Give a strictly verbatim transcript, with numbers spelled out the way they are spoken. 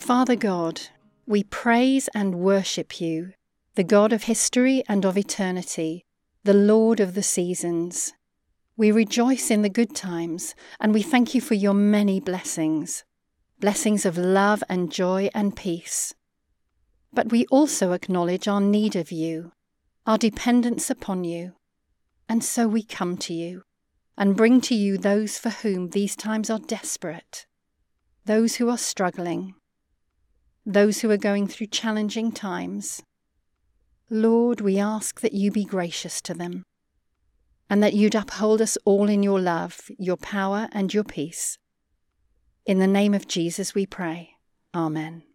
Father God, we praise and worship you, the God of history and of eternity, the Lord of the seasons. We rejoice in the good times, and we thank you for your many blessings, blessings of love and joy and peace. But we also acknowledge our need of you, our dependence upon you, and so we come to you and bring to you those for whom these times are desperate, those who are struggling, those who are going through challenging times. Lord, we ask that you be gracious to them, and that you'd uphold us all in your love, your power, and your peace. In the name of Jesus we pray. Amen.